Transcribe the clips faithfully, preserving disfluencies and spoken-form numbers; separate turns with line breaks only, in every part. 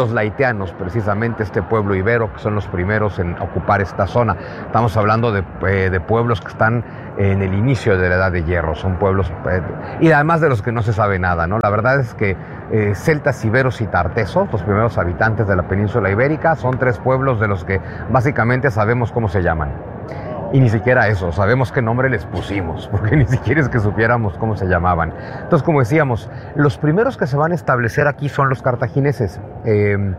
los laitianos, precisamente este pueblo ibero, que son los primeros en ocupar esta zona. Estamos hablando de, eh, de pueblos que están en el inicio de la Edad de Hierro, son pueblos, eh, y además de los que no se sabe nada, ¿no? La verdad es que eh, celtas, iberos y tartesos, los primeros habitantes de la península ibérica, son tres pueblos de los que básicamente sabemos cómo se llaman. Y ni siquiera eso, sabemos qué nombre les pusimos, porque ni siquiera es que supiéramos cómo se llamaban. Entonces, como decíamos, los primeros que se van a establecer aquí son los cartagineses. Eh,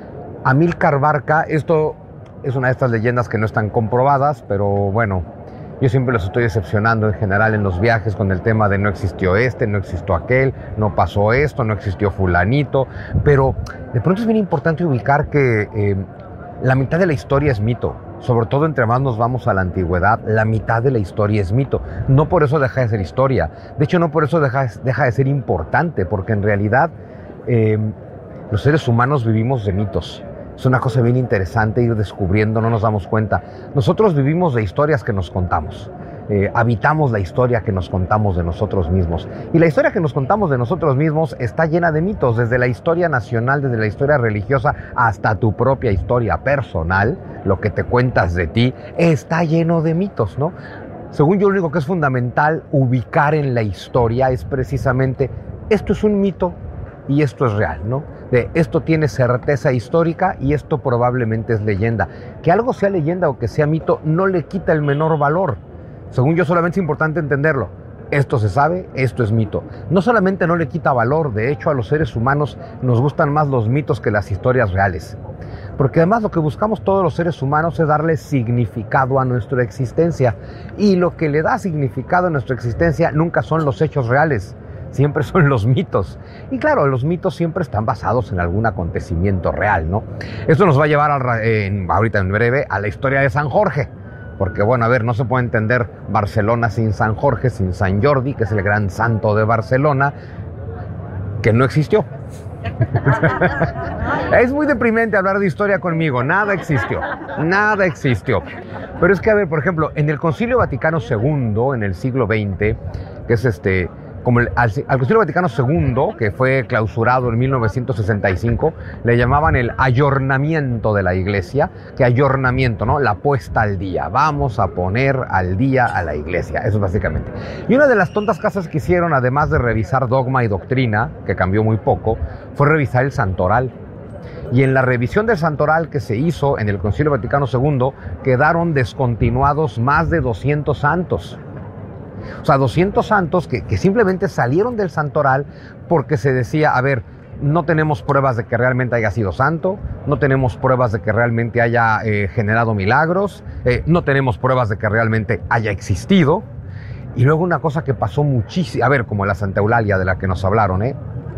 Amílcar Barca, esto es una de estas leyendas que no están comprobadas, pero bueno, yo siempre los estoy decepcionando en general en los viajes con el tema de no existió este, no existió aquel, no pasó esto, no existió fulanito, pero de pronto es bien importante ubicar que eh, la mitad de la historia es mito. Sobre todo entre más nos vamos a la antigüedad, la mitad de la historia es mito. No por eso deja de ser historia. De hecho, no por eso deja, deja de ser importante, porque en realidad eh, los seres humanos vivimos de mitos. Es una cosa bien interesante ir descubriendo, no nos damos cuenta. Nosotros vivimos de historias que nos contamos. Eh, habitamos la historia que nos contamos de nosotros mismos. Y la historia que nos contamos de nosotros mismos está llena de mitos, desde la historia nacional, desde la historia religiosa, hasta tu propia historia personal, lo que te cuentas de ti, está lleno de mitos, ¿no? Según yo, lo único que es fundamental ubicar en la historia es precisamente, esto es un mito y esto es real, ¿no? De esto tiene certeza histórica y esto probablemente es leyenda. Que algo sea leyenda o que sea mito no le quita el menor valor. Según yo, solamente es importante entenderlo. Esto se sabe, esto es mito. No solamente no le quita valor, de hecho a los seres humanos nos gustan más los mitos que las historias reales. Porque además lo que buscamos todos los seres humanos es darle significado a nuestra existencia. Y lo que le da significado a nuestra existencia nunca son los hechos reales, siempre son los mitos. Y claro, los mitos siempre están basados en algún acontecimiento real, ¿no? Esto nos va a llevar a, eh, ahorita en breve a la historia de San Jorge. Porque, bueno, a ver, no se puede entender Barcelona sin San Jorge, sin San Jordi, que es el gran santo de Barcelona, que no existió. Es muy deprimente hablar de historia conmigo, nada existió, nada existió. Pero es que, a ver, por ejemplo, en el Concilio Vaticano segundo, en el siglo veinte, que es este... Como el, al, al Concilio Vaticano segundo, que fue clausurado en mil novecientos sesenta y cinco, le llamaban el ayornamiento de la Iglesia, que ayornamiento, ¿no? La puesta al día. Vamos a poner al día a la Iglesia, eso es básicamente. Y una de las tontas cosas que hicieron, además de revisar dogma y doctrina, que cambió muy poco, fue revisar el santoral. Y en la revisión del santoral que se hizo en el Concilio Vaticano segundo, quedaron descontinuados más de doscientos santos. O sea, doscientos santos que, que simplemente salieron del santoral porque se decía, a ver, no tenemos pruebas de que realmente haya sido santo, no tenemos pruebas de que realmente haya eh, generado milagros, eh, no tenemos pruebas de que realmente haya existido. Y luego una cosa que pasó muchísimo, a ver, como la Santa Eulalia de la que nos hablaron, ¿eh?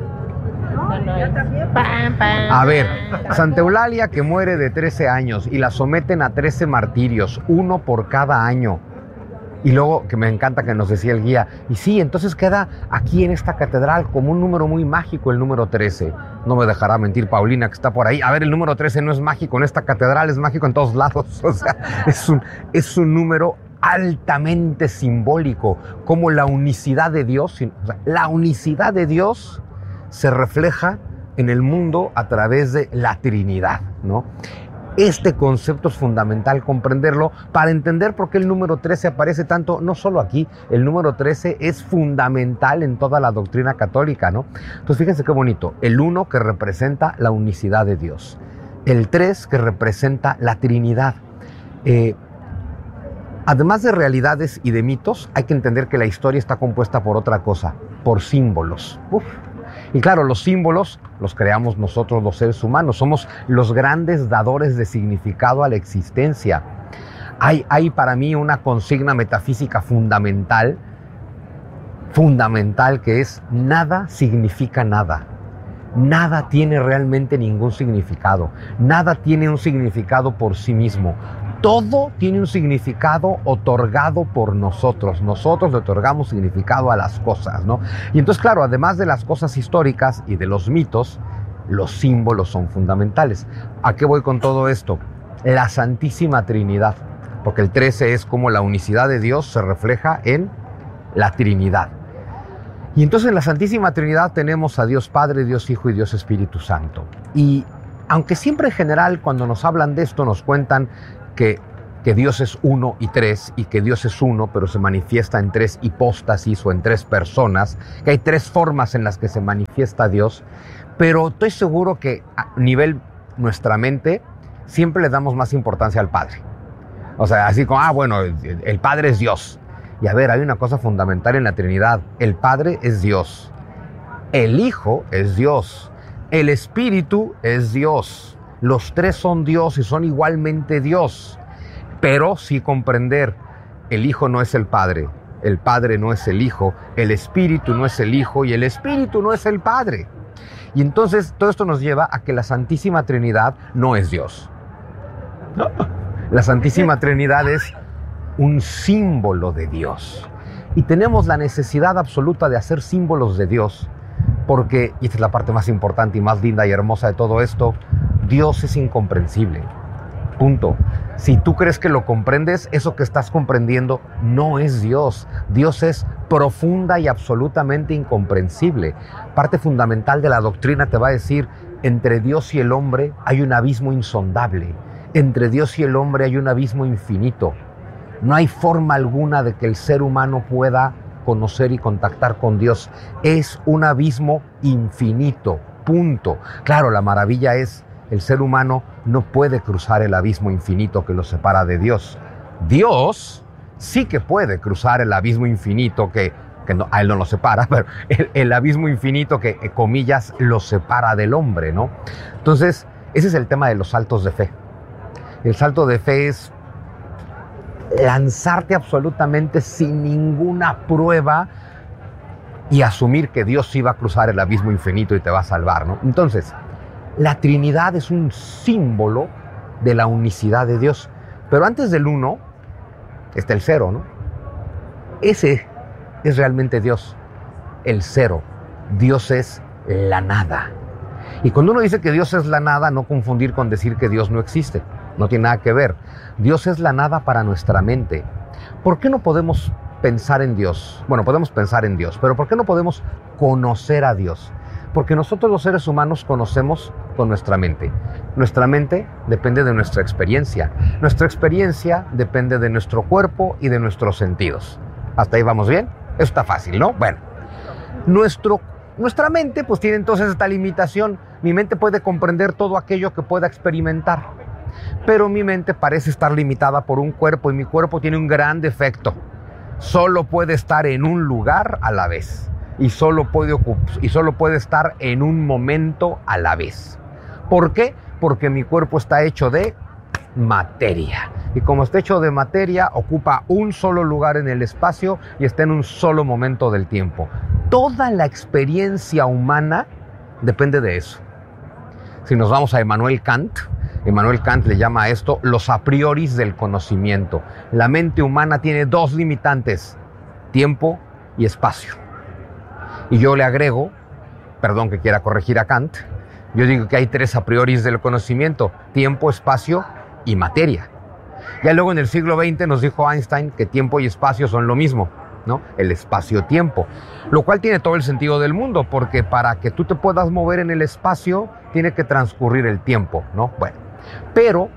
A ver, Santa Eulalia que muere de trece años y la someten a trece martirios, uno por cada año. Y luego, que me encanta que nos decía el guía, y sí, entonces queda aquí en esta catedral como un número muy mágico, el número trece. No me dejará mentir Paulina, que está por ahí. A ver, el número trece no es mágico en esta catedral, es mágico en todos lados. O sea, es un, es un número altamente simbólico, como la unicidad de Dios. O sea, la unicidad de Dios se refleja en el mundo a través de la Trinidad, ¿no? Este concepto es fundamental comprenderlo para entender por qué el número trece aparece tanto, no solo aquí, el número trece es fundamental en toda la doctrina católica, ¿no? Entonces fíjense qué bonito, el uno que representa la unicidad de Dios, el tres que representa la Trinidad. Eh, además de realidades y de mitos, hay que entender que la historia está compuesta por otra cosa, por símbolos. Uf. Y claro, los símbolos los creamos nosotros los seres humanos, somos los grandes dadores de significado a la existencia. Hay, hay para mí una consigna metafísica fundamental, fundamental que es nada significa nada. Nada tiene realmente ningún significado, nada tiene un significado por sí mismo. Todo tiene un significado otorgado por nosotros. Nosotros le otorgamos significado a las cosas, ¿no? Y entonces, claro, además de las cosas históricas y de los mitos, los símbolos son fundamentales. ¿A qué voy con todo esto? La Santísima Trinidad, porque el trece es como la unicidad de Dios se refleja en la Trinidad. Y entonces en la Santísima Trinidad tenemos a Dios Padre, Dios Hijo y Dios Espíritu Santo. Y aunque siempre en general cuando nos hablan de esto nos cuentan que, que Dios es uno y tres, y que Dios es uno, pero se manifiesta en tres hipóstasis o en tres personas, que hay tres formas en las que se manifiesta Dios, pero estoy seguro que a nivel nuestra mente siempre le damos más importancia al Padre. O sea, así como, ah, bueno, el, el Padre es Dios. Y a ver, hay una cosa fundamental en la Trinidad. El Padre es Dios. El Hijo es Dios. El Espíritu es Dios. Los tres son Dios y son igualmente Dios. Pero sí comprender, el Hijo no es el Padre, el Padre no es el Hijo, el Espíritu no es el Hijo y el Espíritu no es el Padre. Y entonces todo esto nos lleva a que la Santísima Trinidad no es Dios. La Santísima Trinidad es un símbolo de Dios. Y tenemos la necesidad absoluta de hacer símbolos de Dios, porque, y esta es la parte más importante y más linda y hermosa de todo esto, Dios es incomprensible. Punto. Si tú crees que lo comprendes, eso que estás comprendiendo no es Dios. Dios es profunda y absolutamente incomprensible. Parte fundamental de la doctrina te va a decir, entre Dios y el hombre hay un abismo insondable. Entre Dios y el hombre hay un abismo infinito. No hay forma alguna de que el ser humano pueda conocer y contactar con Dios. Es un abismo infinito. Punto. Claro, la maravilla es, el ser humano no puede cruzar el abismo infinito que lo separa de Dios. Dios sí que puede cruzar el abismo infinito que, que no, a él no lo separa, pero el, el abismo infinito que, eh, comillas, lo separa del hombre, ¿no? Entonces, ese es el tema de los saltos de fe. El salto de fe es lanzarte absolutamente sin ninguna prueba y asumir que Dios sí va a cruzar el abismo infinito y te va a salvar, ¿no? Entonces, la Trinidad es un símbolo de la unicidad de Dios. Pero antes del uno está el cero, ¿no? Ese es realmente Dios, el cero. Dios es la nada. Y cuando uno dice que Dios es la nada, no confundir con decir que Dios no existe. No tiene nada que ver. Dios es la nada para nuestra mente. ¿Por qué no podemos pensar en Dios? Bueno, podemos pensar en Dios, pero ¿por qué no podemos conocer a Dios? Porque nosotros los seres humanos conocemos con nuestra mente. Nuestra mente depende de nuestra experiencia. Nuestra experiencia depende de nuestro cuerpo y de nuestros sentidos. ¿Hasta ahí vamos bien? Eso está fácil, ¿no? Bueno, nuestro, nuestra mente pues tiene entonces esta limitación. Mi mente puede comprender todo aquello que pueda experimentar. Pero mi mente parece estar limitada por un cuerpo y mi cuerpo tiene un gran defecto. Solo puede estar en un lugar a la vez. Y solo, puede y solo puede estar en un momento a la vez. ¿Por qué? Porque mi cuerpo está hecho de materia. Y como está hecho de materia, ocupa un solo lugar en el espacio y está en un solo momento del tiempo. Toda la experiencia humana depende de eso. Si nos vamos a Immanuel Kant, Immanuel Kant le llama a esto los a prioris del conocimiento. La mente humana tiene dos limitantes, tiempo y espacio. Y yo le agrego, perdón que quiera corregir a Kant, yo digo que hay tres a prioris del conocimiento, tiempo, espacio y materia. Ya luego en el siglo veinte nos dijo Einstein que tiempo y espacio son lo mismo, ¿no? El espacio-tiempo, lo cual tiene todo el sentido del mundo, porque para que tú te puedas mover en el espacio, tiene que transcurrir el tiempo, ¿no? Bueno, pero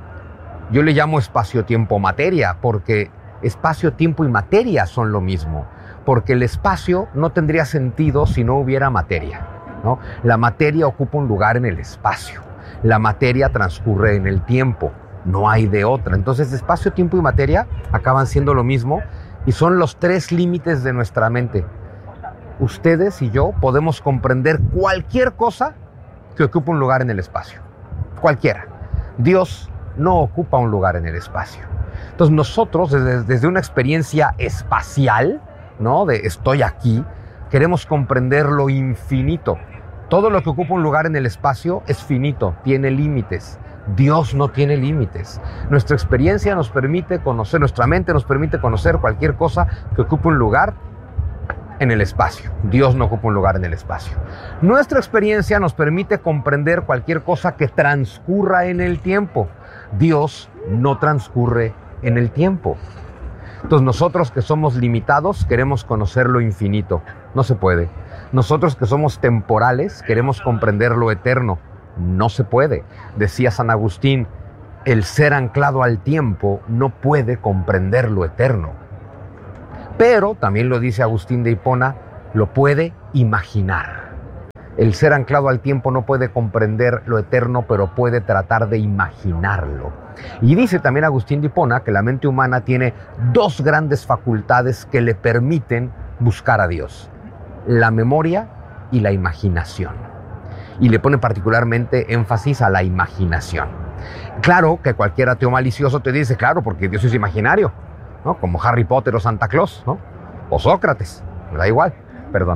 yo le llamo espacio-tiempo-materia, porque espacio, tiempo y materia son lo mismo. Porque el espacio no tendría sentido si no hubiera materia, ¿no? La materia ocupa un lugar en el espacio. La materia transcurre en el tiempo. No hay de otra. Entonces, espacio, tiempo y materia acaban siendo lo mismo y son los tres límites de nuestra mente. Ustedes y yo podemos comprender cualquier cosa que ocupa un lugar en el espacio. Cualquiera. Dios no ocupa un lugar en el espacio. Entonces, nosotros, desde, desde una experiencia espacial, ¿no? De estoy aquí, queremos comprender lo infinito. Todo lo que ocupa un lugar en el espacio es finito, tiene límites. Dios no tiene límites. Nuestra experiencia nos permite conocer, nuestra mente nos permite conocer cualquier cosa que ocupe un lugar en el espacio. Dios no ocupa un lugar en el espacio. Nuestra experiencia nos permite comprender cualquier cosa que transcurra en el tiempo. Dios no transcurre en el tiempo. Entonces nosotros que somos limitados queremos conocer lo infinito. No se puede. Nosotros que somos temporales queremos comprender lo eterno. No se puede. Decía San Agustín, el ser anclado al tiempo no puede comprender lo eterno. Pero, también lo dice Agustín de Hipona, lo puede imaginar. El ser anclado al tiempo no puede comprender lo eterno, pero puede tratar de imaginarlo. Y dice también Agustín de Hipona que la mente humana tiene dos grandes facultades que le permiten buscar a Dios: la memoria y la imaginación. Y le pone particularmente énfasis a la imaginación. Claro que cualquier ateo malicioso te dice, claro, porque Dios es imaginario, ¿no? Como Harry Potter o Santa Claus, ¿no? O Sócrates, me da igual, perdón.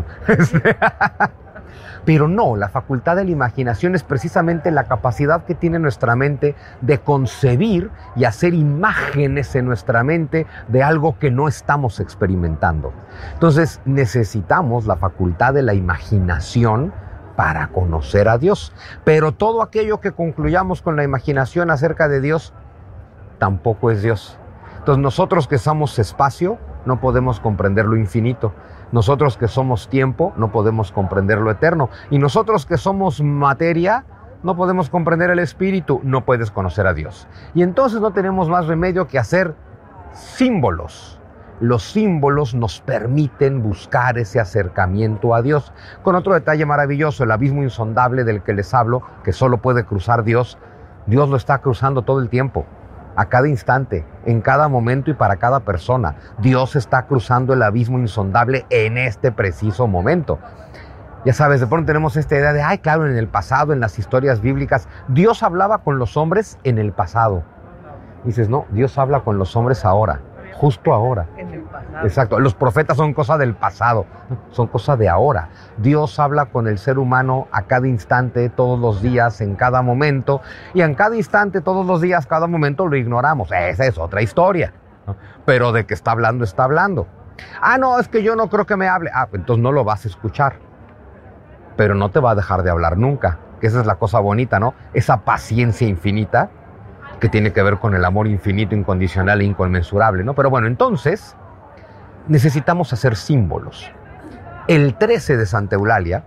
Pero no, la facultad de la imaginación es precisamente la capacidad que tiene nuestra mente de concebir y hacer imágenes en nuestra mente de algo que no estamos experimentando. Entonces necesitamos la facultad de la imaginación para conocer a Dios. Pero todo aquello que concluyamos con la imaginación acerca de Dios tampoco es Dios. Entonces nosotros que somos espacio no podemos comprender lo infinito. Nosotros que somos tiempo no podemos comprender lo eterno. Y nosotros que somos materia no podemos comprender el espíritu. No puedes conocer a Dios. Y entonces no tenemos más remedio que hacer símbolos. Los símbolos nos permiten buscar ese acercamiento a Dios. Con otro detalle maravilloso, el abismo insondable del que les hablo, que solo puede cruzar Dios, Dios lo está cruzando todo el tiempo. A cada instante, en cada momento y para cada persona. Dios está cruzando el abismo insondable en este preciso momento. Ya sabes, de pronto tenemos esta idea de, ay, claro, en el pasado, en las historias bíblicas, Dios hablaba con los hombres en el pasado. Y dices, no, Dios habla con los hombres ahora, justo ahora.
En el pasado.
Exacto, los profetas son cosa del pasado, son cosa de ahora. Dios habla con el ser humano a cada instante, todos los días, en cada momento, y en cada instante, todos los días, cada momento lo ignoramos. Esa es otra historia, ¿no? Pero de que está hablando, está hablando. Ah, no, es que yo no creo que me hable. Ah, entonces no lo vas a escuchar, pero no te va a dejar de hablar nunca, que esa es la cosa bonita, ¿no? Esa paciencia infinita que tiene que ver con el amor infinito, incondicional e inconmensurable, ¿no? Pero bueno, entonces necesitamos hacer símbolos. El trece de Santa Eulalia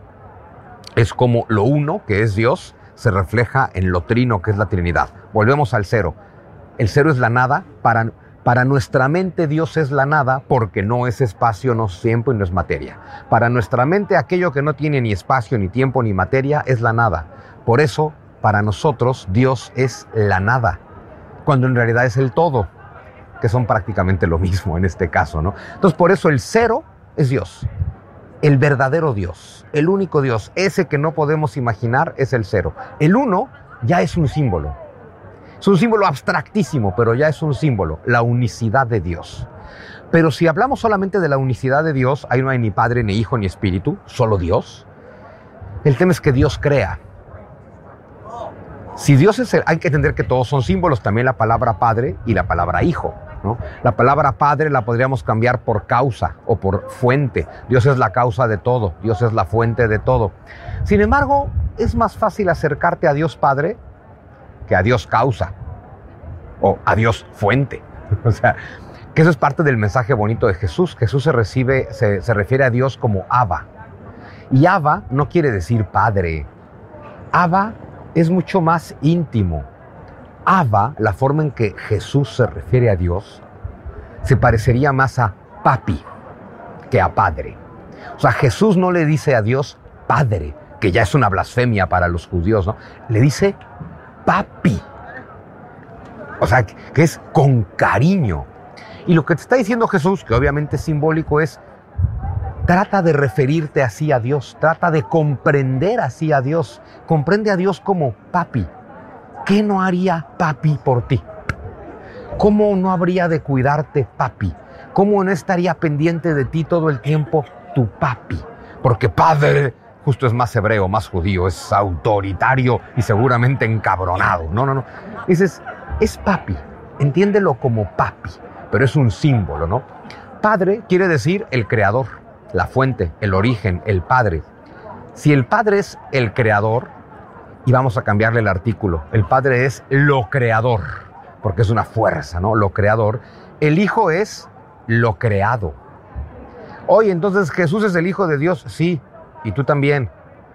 es como lo uno, que es Dios, se refleja en lo trino, que es la Trinidad. Volvemos al cero. El cero es la nada. Para, para nuestra mente Dios es la nada porque no es espacio, no es tiempo y no es materia. Para nuestra mente aquello que no tiene ni espacio, ni tiempo, ni materia es la nada. Por eso, para nosotros Dios es la nada, cuando en realidad es el todo, que son prácticamente lo mismo en este caso, ¿no? Entonces, por eso el cero es Dios, el verdadero Dios, el único Dios, ese que no podemos imaginar es el cero. El uno ya es un símbolo, es un símbolo abstractísimo, pero ya es un símbolo, la unicidad de Dios. Pero si hablamos solamente de la unicidad de Dios, ahí no hay ni Padre, ni Hijo, ni Espíritu, solo Dios. El tema es que Dios crea. Si Dios es el, hay que entender que todos son símbolos, también la palabra Padre y la palabra Hijo, ¿no? La palabra Padre la podríamos cambiar por causa o por fuente. Dios es la causa de todo, Dios es la fuente de todo. Sin embargo, es más fácil acercarte a Dios Padre que a Dios causa o a Dios fuente. O sea, que eso es parte del mensaje bonito de Jesús. Jesús se, recibe, se, se refiere a Dios como Abba. Y Abba no quiere decir padre. Abba es mucho más íntimo. Abba, la forma en que Jesús se refiere a Dios, se parecería más a papi que a padre. O sea, Jesús no le dice a Dios padre, que ya es una blasfemia para los judíos, ¿no? Le dice papi. O sea, que es con cariño. Y lo que te está diciendo Jesús, que obviamente es simbólico, es trata de referirte así a Dios, trata de comprender así a Dios. Comprende a Dios como papi. ¿Qué no haría papi por ti? ¿Cómo no habría de cuidarte papi? ¿Cómo no estaría pendiente de ti todo el tiempo tu papi? Porque padre justo es más hebreo, más judío, es autoritario y seguramente encabronado. No, no, no. Dices, es papi, entiéndelo como papi, pero es un símbolo, ¿no? Padre quiere decir el creador, la fuente, el origen, el padre. Si el padre es el creador, y vamos a cambiarle el artículo, el padre es lo creador, porque es una fuerza, ¿no? Lo creador. El hijo es lo creado. Oye, entonces Jesús es el hijo de Dios, sí, y tú también.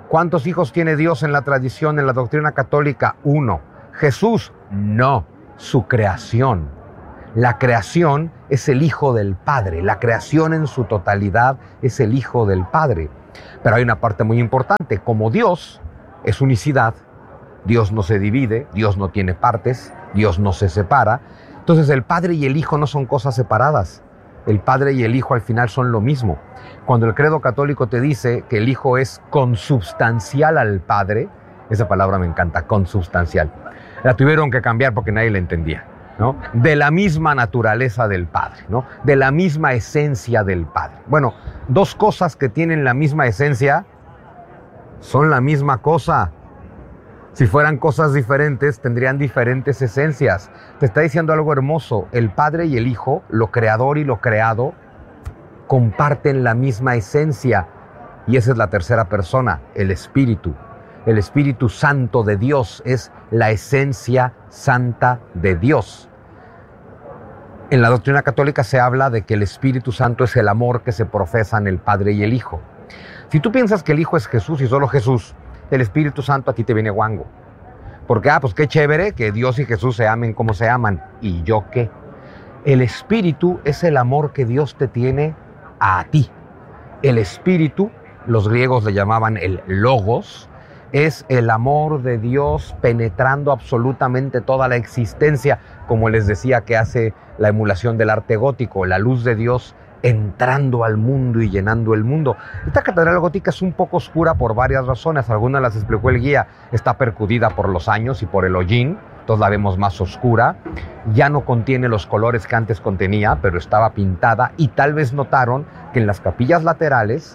¿Cuántos hijos tiene Dios en la tradición, en la doctrina católica? Uno. Jesús, no, su creación. La creación es el Hijo del Padre. La creación en su totalidad es el Hijo del Padre. Pero hay una parte muy importante. Como Dios es unicidad, Dios no se divide, Dios no tiene partes, Dios no se separa. Entonces el Padre y el Hijo no son cosas separadas. El Padre y el Hijo al final son lo mismo. Cuando el credo católico te dice que el Hijo es consubstancial al Padre, esa palabra me encanta, consubstancial. La tuvieron que cambiar porque nadie la entendía, ¿no? De la misma naturaleza del Padre, ¿no? De la misma esencia del Padre. Bueno, dos cosas que tienen la misma esencia son la misma cosa. Si fueran cosas diferentes, tendrían diferentes esencias. Te está diciendo algo hermoso. El Padre y el Hijo, lo creador y lo creado, comparten la misma esencia. Y esa es la tercera persona, el Espíritu. El Espíritu Santo de Dios es la esencia santa de Dios. En la doctrina católica se habla de que el Espíritu Santo es el amor que se profesan el Padre y el Hijo. Si tú piensas que el Hijo es Jesús y solo Jesús, el Espíritu Santo a ti te viene guango. Porque, ah, pues qué chévere que Dios y Jesús se amen como se aman. ¿Y yo qué? El Espíritu es el amor que Dios te tiene a ti. El Espíritu, los griegos le llamaban el Logos, es el amor de Dios penetrando absolutamente toda la existencia, como les decía que hace la emulación del arte gótico, la luz de Dios entrando al mundo y llenando el mundo. Esta catedral gótica es un poco oscura por varias razones, algunas las explicó el guía, está percudida por los años y por el hollín, entonces la vemos más oscura, ya no contiene los colores que antes contenía, pero estaba pintada, y tal vez notaron que en las capillas laterales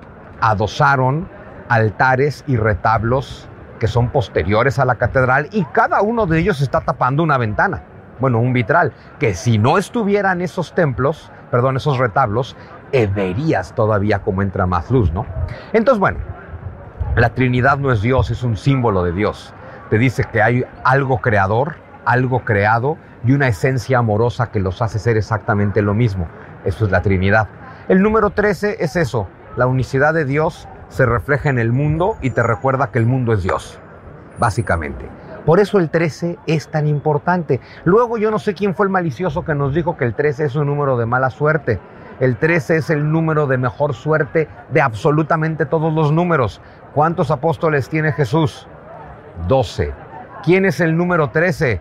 adosaron altares y retablos que son posteriores a la catedral, y cada uno de ellos está tapando una ventana, bueno, un vitral, que si no estuvieran esos templos, perdón, esos retablos, eh, verías todavía cómo entra más luz, ¿no? Entonces, bueno, la Trinidad no es Dios, es un símbolo de Dios. Te dice que hay algo creador, algo creado y una esencia amorosa que los hace ser exactamente lo mismo. Eso es la Trinidad. El número trece es eso, la unicidad de Dios se refleja en el mundo y te recuerda que el mundo es Dios, básicamente. Por eso el trece es tan importante. Luego yo no sé quién fue el malicioso que nos dijo que el trece es un número de mala suerte. El trece es el número de mejor suerte de absolutamente todos los números. ¿Cuántos apóstoles tiene Jesús? doce. ¿Quién es el número trece?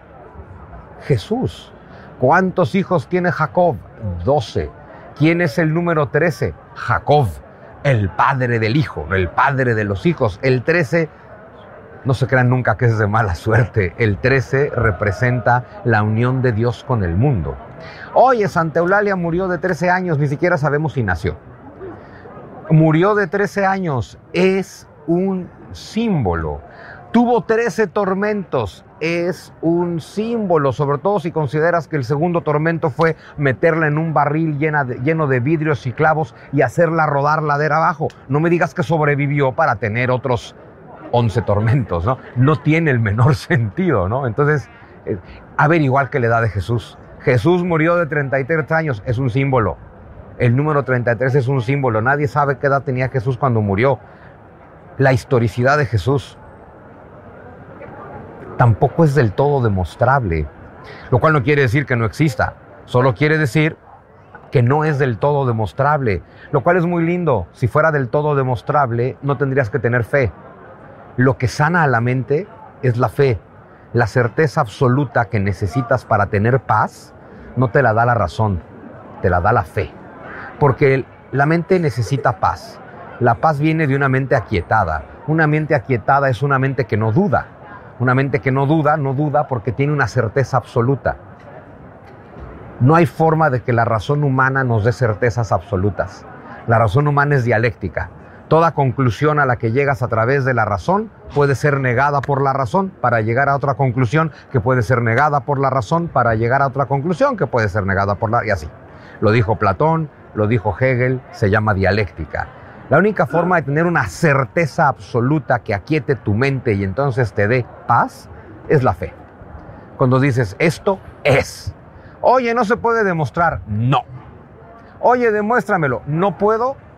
Jesús. ¿Cuántos hijos tiene Jacob? doce. ¿Quién es el número trece? Jacob, el padre del hijo, el padre de los hijos. El trece, no se crean nunca que es de mala suerte. El trece representa la unión de Dios con el mundo. Oye, Santa Eulalia murió de trece años, ni siquiera sabemos si nació. Murió de trece años, es un símbolo. Tuvo trece tormentos, es un símbolo, sobre todo si consideras que el segundo tormento fue meterla en un barril llena de, lleno de vidrios y clavos y hacerla rodar ladera abajo. No me digas que sobrevivió para tener otros once tormentos, ¿no? No tiene el menor sentido, ¿no? Entonces, eh, a ver, igual que la edad de Jesús. Jesús murió de treinta y tres años, es un símbolo. El número treinta y tres es un símbolo. Nadie sabe qué edad tenía Jesús cuando murió. La historicidad de Jesús tampoco es del todo demostrable, lo cual no quiere decir que no exista, solo quiere decir que no es del todo demostrable, lo cual es muy lindo. Si fuera del todo demostrable, no tendrías que tener fe. Lo que sana a la mente es la fe. La certeza absoluta que necesitas para tener paz no te la da la razón, te la da la fe. Porque la mente necesita paz. La paz viene de una mente aquietada. Una mente aquietada es una mente que no duda. Una mente que no duda, no duda porque tiene una certeza absoluta. No hay forma de que la razón humana nos dé certezas absolutas. La razón humana es dialéctica. Toda conclusión a la que llegas a través de la razón puede ser negada por la razón para llegar a otra conclusión que puede ser negada por la razón para llegar a otra conclusión que puede ser negada por la... y así. Lo dijo Platón, lo dijo Hegel, se llama dialéctica. La única forma de tener una certeza absoluta que aquiete tu mente y entonces te dé paz es la fe. Cuando dices, esto es. Oye, no se puede demostrar. No. Oye, demuéstramelo. No puedo.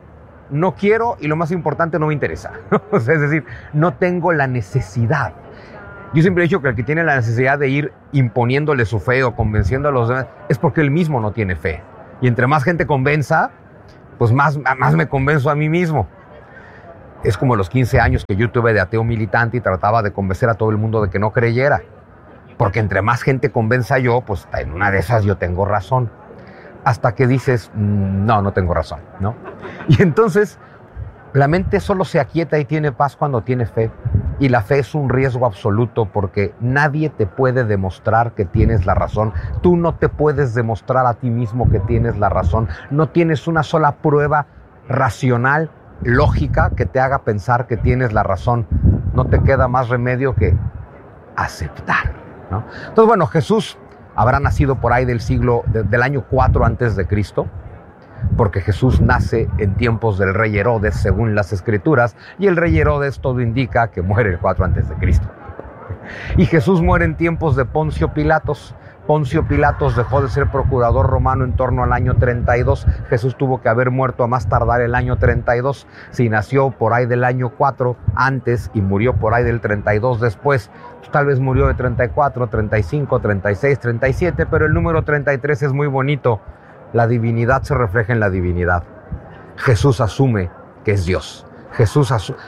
no quiero y lo más importante, no me interesa. O sea, es decir, no tengo la necesidad. Yo siempre he dicho que el que tiene la necesidad de ir imponiéndole su fe o convenciendo a los demás es porque él mismo no tiene fe. Y entre más gente convenza, pues más, más me convenzo a mí mismo. Es como los quince años que yo tuve de ateo militante y trataba de convencer a todo el mundo de que no creyera. Porque entre más gente convenza yo, pues en una de esas yo tengo razón. Hasta que dices, no, no tengo razón, ¿no? Y entonces la mente solo se aquieta y tiene paz cuando tiene fe. Y la fe es un riesgo absoluto porque nadie te puede demostrar que tienes la razón. Tú no te puedes demostrar a ti mismo que tienes la razón. No tienes una sola prueba racional, lógica, que te haga pensar que tienes la razón. No te queda más remedio que aceptar, ¿no? Entonces, bueno, Jesús habrá nacido por ahí del siglo, de, del año cuatro antes de Cristo, porque Jesús nace en tiempos del rey Herodes, según las escrituras, y el rey Herodes todo indica que muere el cuatro antes de Cristo. Y Jesús muere en tiempos de Poncio Pilatos. Poncio Pilatos dejó de ser procurador romano en torno al año treinta y dos. Jesús tuvo que haber muerto a más tardar el año treinta y dos. Si nació por ahí del año cuatro antes y murió por ahí del treinta y dos después, pues tal vez murió de treinta y cuatro, treinta y cinco, treinta y seis, treinta y siete, pero el número treinta y tres es muy bonito. La divinidad se refleja en la divinidad. Jesús asume que es Dios. Jesús asume.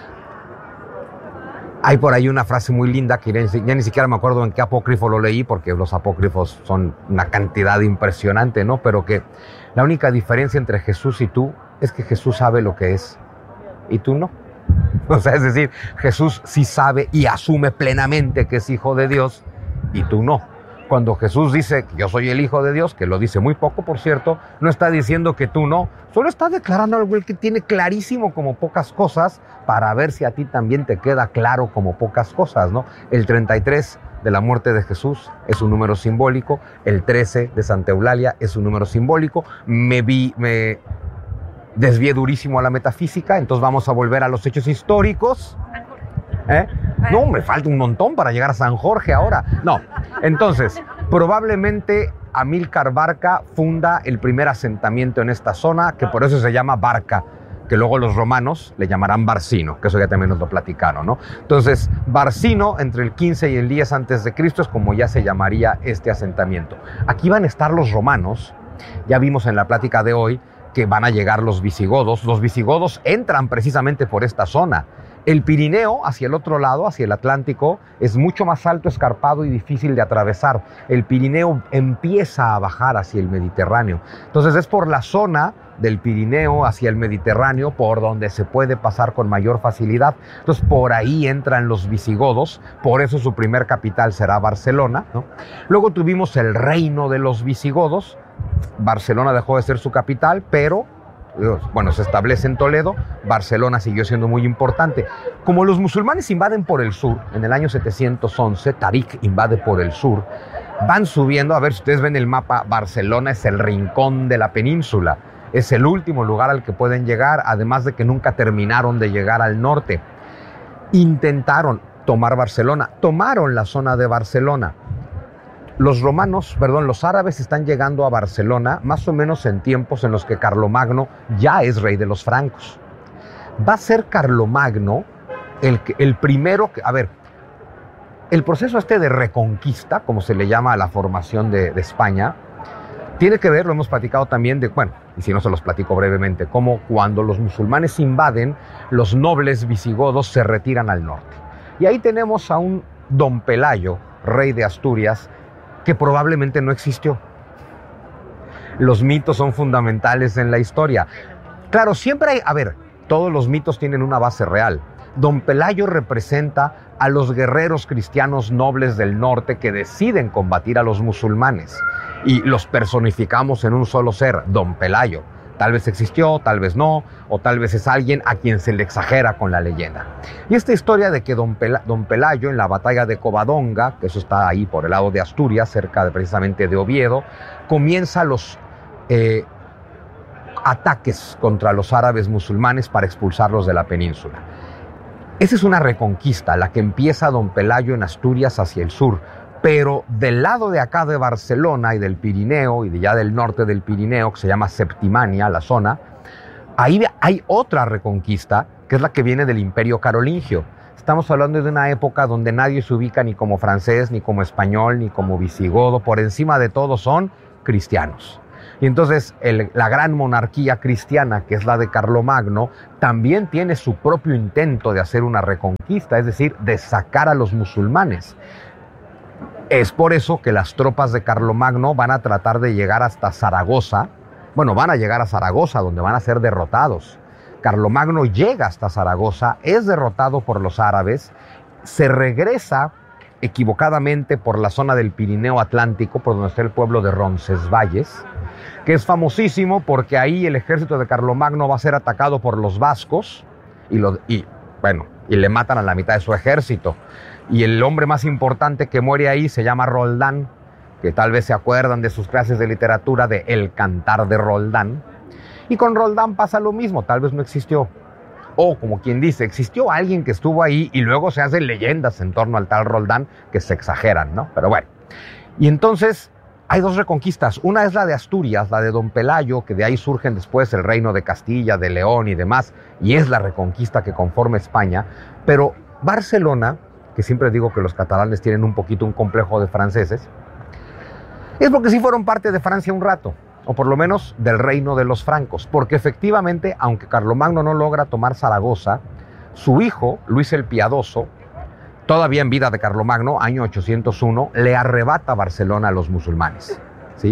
Hay por ahí una frase muy linda que ya ni siquiera me acuerdo en qué apócrifo lo leí, porque los apócrifos son una cantidad impresionante, ¿no? Pero que la única diferencia entre Jesús y tú es que Jesús sabe lo que es y tú no. O sea, es decir, Jesús sí sabe y asume plenamente que es hijo de Dios y tú no. Cuando Jesús dice que yo soy el Hijo de Dios, que lo dice muy poco, por cierto, no está diciendo que tú no, solo está declarando algo que tiene clarísimo como pocas cosas para ver si a ti también te queda claro como pocas cosas, ¿no? El treinta y tres de la muerte de Jesús es un número simbólico, el trece de Santa Eulalia es un número simbólico, me vi, me desvié durísimo a la metafísica, entonces vamos a volver a los hechos históricos. ¿Eh? No, me falta un montón para llegar a San Jorge ahora. No, entonces, probablemente Amílcar Barca funda el primer asentamiento en esta zona, que por eso se llama Barca, que luego los romanos le llamarán Barcino, que eso ya también nos lo platicaron, ¿no? Entonces, Barcino, entre el quince y el diez antes de Cristo, es como ya se llamaría este asentamiento. Aquí van a estar los romanos, ya vimos en la plática de hoy que van a llegar los visigodos. Los visigodos entran precisamente por esta zona. El Pirineo, hacia el otro lado, hacia el Atlántico, es mucho más alto, escarpado y difícil de atravesar. El Pirineo empieza a bajar hacia el Mediterráneo. Entonces es por la zona del Pirineo hacia el Mediterráneo por donde se puede pasar con mayor facilidad. Entonces por ahí entran los visigodos, por eso su primer capital será Barcelona, ¿no? Luego tuvimos el reino de los visigodos. Barcelona dejó de ser su capital, pero bueno, se establece en Toledo. Barcelona siguió siendo muy importante. Como los musulmanes invaden por el sur, en el año setecientos once, Tarik invade por el sur, van subiendo, a ver si ustedes ven el mapa, Barcelona es el rincón de la península, es el último lugar al que pueden llegar, además de que nunca terminaron de llegar al norte. Intentaron tomar Barcelona, tomaron la zona de Barcelona. Los romanos, perdón, los árabes están llegando a Barcelona más o menos en tiempos en los que Carlomagno ya es rey de los francos. Va a ser Carlomagno el, el primero que, a ver, el proceso este de reconquista, como se le llama a la formación de, de España, tiene que ver, lo hemos platicado también, de, bueno, y si no se los platico brevemente, como cuando los musulmanes invaden, los nobles visigodos se retiran al norte. Y ahí tenemos a un don Pelayo, rey de Asturias, que probablemente no existió. Los mitos son fundamentales en la historia. Claro, siempre hay, a ver, todos los mitos tienen una base real. Don Pelayo representa a los guerreros cristianos nobles del norte que deciden combatir a los musulmanes y los personificamos en un solo ser, Don Pelayo. Tal vez existió, tal vez no, o tal vez es alguien a quien se le exagera con la leyenda. Y esta historia de que Don, Pela, Don Pelayo en la batalla de Covadonga, que eso está ahí por el lado de Asturias, cerca de, precisamente de Oviedo, comienza los eh, ataques contra los árabes musulmanes para expulsarlos de la península. Esa es una reconquista, la que empieza Don Pelayo en Asturias hacia el sur. Pero del lado de acá de Barcelona y del Pirineo, y de ya del norte del Pirineo, que se llama Septimania, la zona, Ahí hay otra reconquista, que es la que viene del Imperio Carolingio. Estamos hablando de una época donde nadie se ubica ni como francés, ni como español, ni como visigodo. Por encima de todo son cristianos. Y entonces el, la gran monarquía cristiana, que es la de Carlomagno, también tiene su propio intento de hacer una reconquista, es decir, de sacar a los musulmanes. Es por eso que las tropas de Carlomagno van a tratar de llegar hasta Zaragoza. Bueno, van a llegar a Zaragoza, donde van a ser derrotados. Carlomagno llega hasta Zaragoza, es derrotado por los árabes, se regresa equivocadamente por la zona del Pirineo Atlántico, por donde está el pueblo de Roncesvalles, que es famosísimo porque ahí el ejército de Carlomagno va a ser atacado por los vascos y, lo, y, bueno, y le matan a la mitad de su ejército. Y el hombre más importante que muere ahí se llama Roldán, que tal vez se acuerdan de sus clases de literatura de El Cantar de Roldán. Y con Roldán pasa lo mismo, tal vez no existió. O como quien dice, existió alguien que estuvo ahí y luego se hacen leyendas en torno al tal Roldán que se exageran, ¿no? Pero bueno. Y entonces hay dos reconquistas. Una es la de Asturias, la de Don Pelayo, que de ahí surgen después el reino de Castilla, de León y demás. Y es la reconquista que conforma España. Pero Barcelona, que siempre digo que los catalanes tienen un poquito un complejo de franceses, es porque sí fueron parte de Francia un rato, o por lo menos del reino de los francos, porque efectivamente, aunque Carlomagno no logra tomar Zaragoza, su hijo, Luis el Piadoso, todavía en vida de Carlomagno, año ochocientos uno, le arrebata Barcelona a los musulmanes, ¿sí?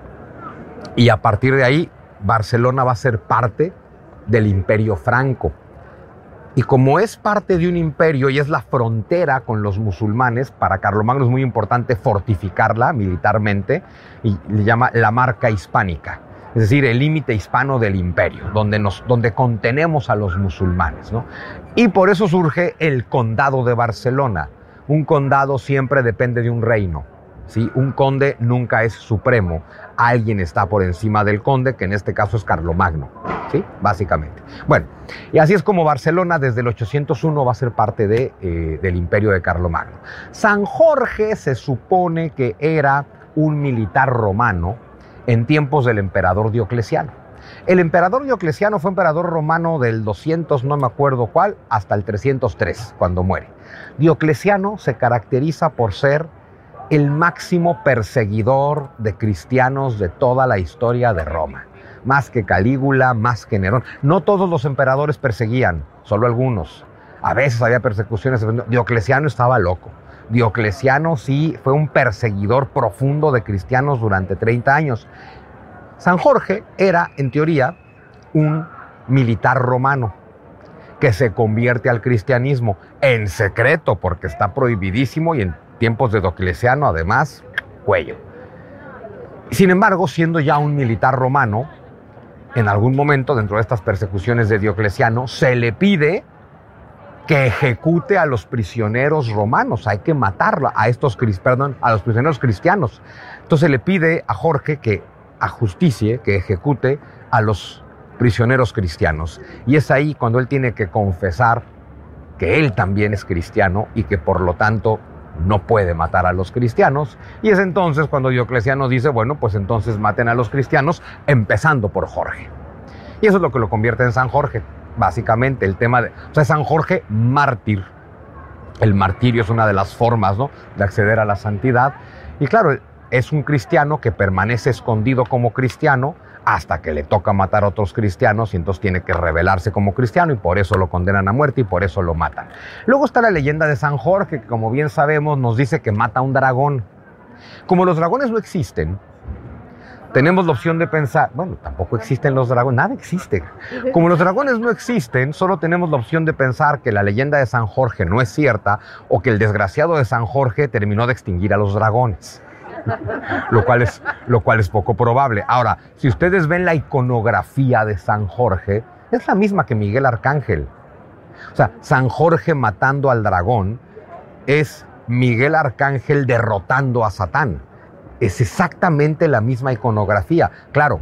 Y a partir de ahí, Barcelona va a ser parte del Imperio Franco. Y como es parte de un imperio y es la frontera con los musulmanes, para Carlomagno es muy importante fortificarla militarmente y le llama la marca hispánica, es decir, el límite hispano del imperio, donde, nos, donde contenemos a los musulmanes, ¿no? Y por eso surge el condado de Barcelona. Un condado siempre depende de un reino, ¿sí? Un conde nunca es supremo, alguien está por encima del conde, que en este caso es Carlomagno, ¿sí? Básicamente. Bueno, y así es como Barcelona desde el ochocientos uno va a ser parte de, eh, del imperio de Carlomagno. San Jorge se supone que era un militar romano en tiempos del emperador Diocleciano. El emperador Diocleciano fue emperador romano del doscientos, no me acuerdo cuál, hasta el trescientos tres, cuando muere. Diocleciano se caracteriza por ser el máximo perseguidor de cristianos de toda la historia de Roma. Más que Calígula, más que Nerón. No todos los emperadores perseguían, solo algunos. A veces había persecuciones. Diocleciano estaba loco. Diocleciano sí fue un perseguidor profundo de cristianos durante treinta años. San Jorge era, en teoría, un militar romano que se convierte al cristianismo en secreto porque está prohibidísimo y en tiempos de Diocleciano, además, cuello. Sin embargo, siendo ya un militar romano, en algún momento dentro de estas persecuciones de Diocleciano, se le pide que ejecute a los prisioneros romanos. Hay que matarlo a estos, perdón, a los prisioneros cristianos. Entonces le pide a Jorge que ajusticie, que ejecute a los prisioneros cristianos. Y es ahí cuando él tiene que confesar que él también es cristiano y que por lo tanto no puede matar a los cristianos. Y es entonces cuando Diocleciano dice, bueno, pues entonces maten a los cristianos, empezando por Jorge. Y eso es lo que lo convierte en San Jorge, básicamente, el tema de... O sea, San Jorge mártir. El martirio es una de las formas, ¿no?, de acceder a la santidad. Y claro, es un cristiano que permanece escondido como cristiano hasta que le toca matar a otros cristianos y entonces tiene que rebelarse como cristiano y por eso lo condenan a muerte y por eso lo matan. Luego está la leyenda de San Jorge, que como bien sabemos nos dice que mata a un dragón. Como los dragones no existen, tenemos la opción de pensar, bueno, tampoco existen los dragones, nada existe. Como los dragones no existen, solo tenemos la opción de pensar que la leyenda de San Jorge no es cierta o que el desgraciado de San Jorge terminó de extinguir a los dragones. Lo cual, es, lo cual es poco probable. Ahora, si ustedes ven la iconografía de San Jorge, es la misma que Miguel Arcángel. O sea, San Jorge matando al dragón es Miguel Arcángel derrotando a Satán. Es exactamente la misma iconografía. Claro,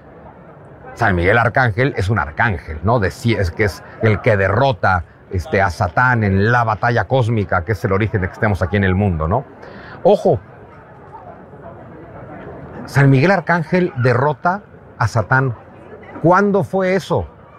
San Miguel Arcángel es un arcángel, ¿no? De, es que es el que derrota este, a Satán en la batalla cósmica, que es el origen de que estemos aquí en el mundo, ¿no? Ojo, San Miguel Arcángel derrota a Satán. ¿Cuándo fue eso?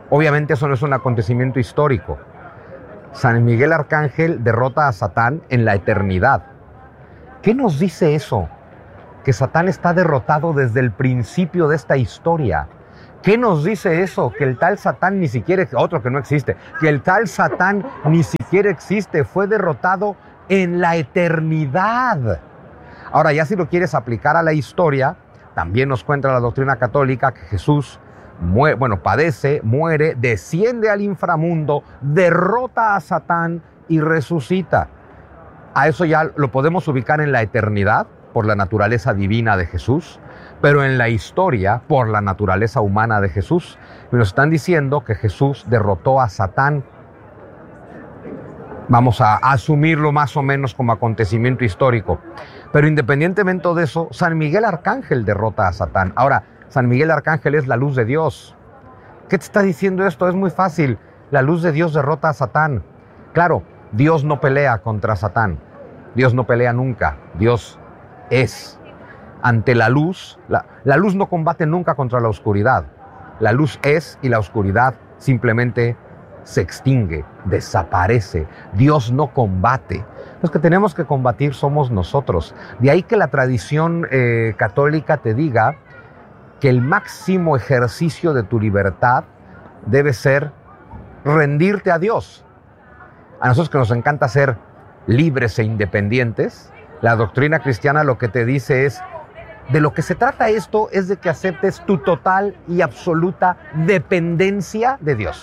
Obviamente eso no es un acontecimiento histórico. San Miguel Arcángel derrota a Satán en la eternidad. ¿Qué nos dice eso? Que Satán está derrotado desde el principio de esta historia. ¿Qué nos dice eso? Que el tal Satán ni siquiera, otro que no existe, que el tal Satán ni siquiera existe, fue derrotado en la eternidad. Ahora, ya si lo quieres aplicar a la historia, también nos cuenta la doctrina católica que Jesús muere, bueno, padece, muere, desciende al inframundo, derrota a Satán y resucita. A eso ya lo podemos ubicar en la eternidad, por la naturaleza divina de Jesús, pero en la historia, por la naturaleza humana de Jesús. Y nos están diciendo que Jesús derrotó a Satán. Vamos a asumirlo más o menos como acontecimiento histórico. Pero independientemente de eso, San Miguel Arcángel derrota a Satán. Ahora, San Miguel Arcángel es la luz de Dios. ¿Qué te está diciendo esto? Es muy fácil. La luz de Dios derrota a Satán. Claro, Dios no pelea contra Satán. Dios no pelea nunca. Dios es. Ante la luz, la, la luz no combate nunca contra la oscuridad. La luz es y la oscuridad simplemente se extingue, desaparece. Dios no combate. Los que tenemos que combatir somos nosotros. De ahí que la tradición eh, católica te diga que el máximo ejercicio de tu libertad debe ser rendirte a Dios. A nosotros que nos encanta ser libres e independientes, la doctrina cristiana lo que te dice es, de lo que se trata esto es de que aceptes tu total y absoluta dependencia de Dios.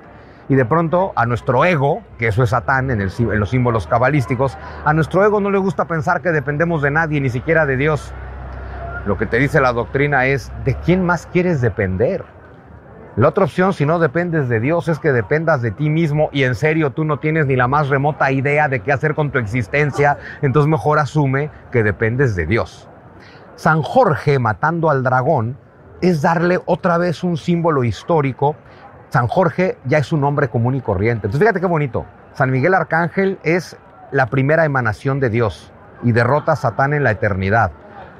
Y de pronto a nuestro ego, que eso es Satán en, el, en los símbolos cabalísticos, a nuestro ego no le gusta pensar que dependemos de nadie, ni siquiera de Dios. Lo que te dice la doctrina es, ¿de quién más quieres depender? La otra opción, si no dependes de Dios, es que dependas de ti mismo y en serio tú no tienes ni la más remota idea de qué hacer con tu existencia, entonces mejor asume que dependes de Dios. San Jorge matando al dragón es darle otra vez un símbolo histórico. San Jorge ya es un hombre común y corriente. Entonces fíjate qué bonito. San Miguel Arcángel es la primera emanación de Dios y derrota a Satán en la eternidad.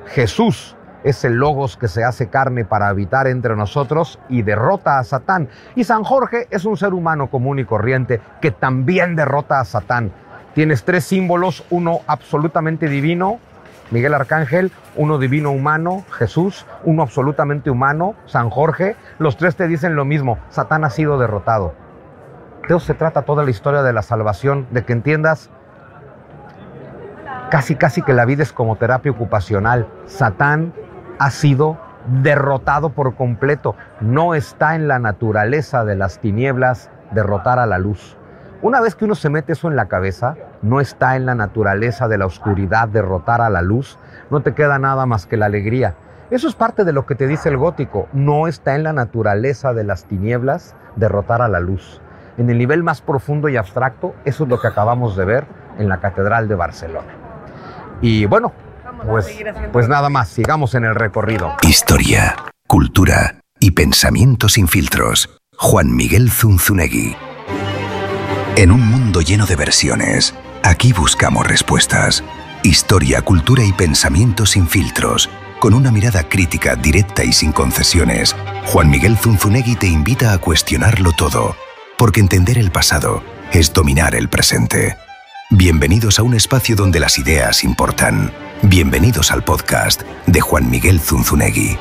Jesús es el Logos que se hace carne para habitar entre nosotros y derrota a Satán. Y San Jorge es un ser humano común y corriente que también derrota a Satán. Tienes tres símbolos, uno absolutamente divino, Miguel Arcángel, uno divino humano, Jesús, uno absolutamente humano, San Jorge. Los tres te dicen lo mismo, Satán ha sido derrotado. De eso se trata toda la historia de la salvación, de que entiendas casi casi que la vida es como terapia ocupacional. Satán ha sido derrotado por completo. No está en la naturaleza de las tinieblas derrotar a la luz. Una vez que uno se mete eso en la cabeza, no está en la naturaleza de la oscuridad derrotar a la luz, no te queda nada más que la alegría. Eso es parte de lo que te dice el gótico. No está en la naturaleza de las tinieblas derrotar a la luz. En el nivel más profundo y abstracto, eso es lo que acabamos de ver en la Catedral de Barcelona. Y bueno, pues, pues nada más, sigamos en el recorrido.
Historia, cultura y pensamiento sin filtros. Juan Miguel Zunzunegui. En un mundo lleno de versiones, aquí buscamos respuestas. Historia, cultura y pensamiento sin filtros. Con una mirada crítica, directa y sin concesiones, Juan Miguel Zunzunegui te invita a cuestionarlo todo, porque entender el pasado es dominar el presente. Bienvenidos a un espacio donde las ideas importan. Bienvenidos al podcast de Juan Miguel Zunzunegui.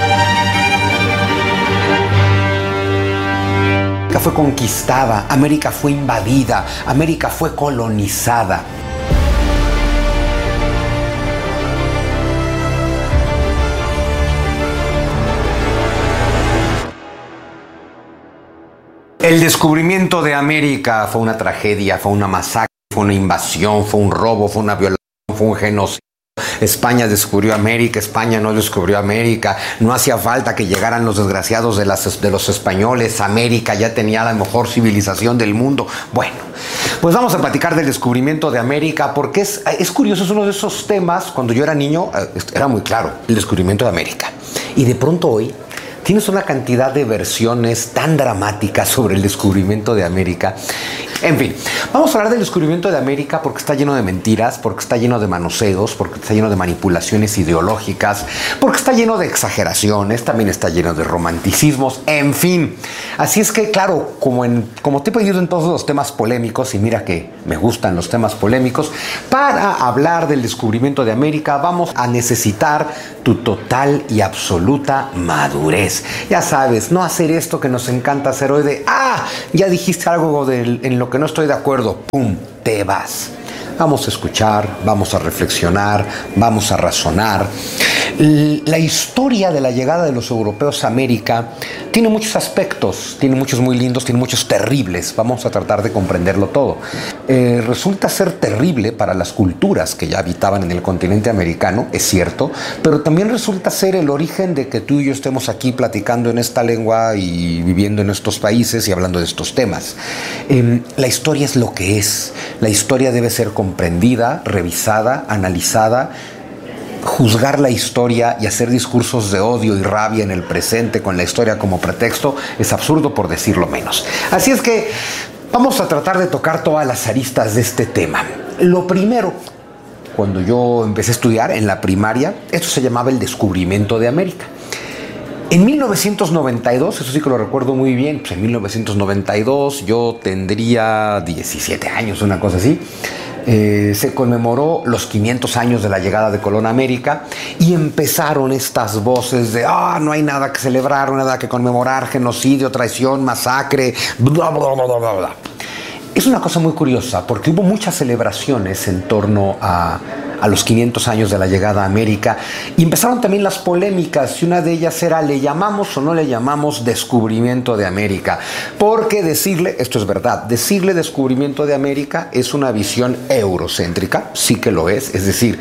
América fue conquistada, América fue invadida, América fue colonizada. El descubrimiento de América fue una tragedia, fue una masacre, fue una invasión, fue un robo, fue una violación, fue un genocidio. España descubrió América, España no descubrió América, no hacía falta que llegaran los desgraciados de, las, de los españoles, América ya tenía la mejor civilización del mundo. Bueno, pues vamos a platicar del descubrimiento de América, porque es, es curioso, es uno de esos temas, cuando yo era niño, era muy claro, el descubrimiento de América. Y de pronto hoy tienes una cantidad de versiones tan dramáticas sobre el descubrimiento de América. En fin, vamos a hablar del descubrimiento de América porque está lleno de mentiras, porque está lleno de manoseos, porque está lleno de manipulaciones ideológicas, porque está lleno de exageraciones, también está lleno de romanticismos, en fin. Así es que, claro, como, en, como te he pedido en todos los temas polémicos, y mira que me gustan los temas polémicos, para hablar del descubrimiento de América vamos a necesitar tu total y absoluta madurez. Ya sabes, no hacer esto que nos encanta hacer hoy de, ah, ya dijiste algo de, en lo que no estoy de acuerdo, pum, te vas. Vamos a escuchar, vamos a reflexionar, vamos a razonar. La historia de la llegada de los europeos a América tiene muchos aspectos, tiene muchos muy lindos, tiene muchos terribles. Vamos a tratar de comprenderlo todo. Eh, resulta ser terrible para las culturas que ya habitaban en el continente americano, es cierto, pero también resulta ser el origen de que tú y yo estemos aquí platicando en esta lengua y viviendo en estos países y hablando de estos temas. Eh, la historia es lo que es. La historia debe ser comprendida, revisada, analizada. Juzgar la historia y hacer discursos de odio y rabia en el presente con la historia como pretexto es absurdo, por decirlo menos. Así es que vamos a tratar de tocar todas las aristas de este tema. Lo primero, cuando yo empecé a estudiar en la primaria, esto se llamaba el descubrimiento de América. En mil novecientos noventa y dos, eso sí que lo recuerdo muy bien, pues en mil novecientos noventa y dos yo tendría diecisiete años, una cosa así. Eh, se conmemoró los quinientos años de la llegada de Colón a América y empezaron estas voces de ah, no hay nada que celebrar, no hay nada que conmemorar, genocidio, traición, masacre, bla, bla, bla, bla, bla. Es una cosa muy curiosa porque hubo muchas celebraciones en torno a, a los quinientos años de la llegada a América y empezaron también las polémicas y una de ellas era ¿le llamamos o no le llamamos descubrimiento de América? Porque decirle, esto es verdad, decirle descubrimiento de América es una visión eurocéntrica, sí que lo es, es decir,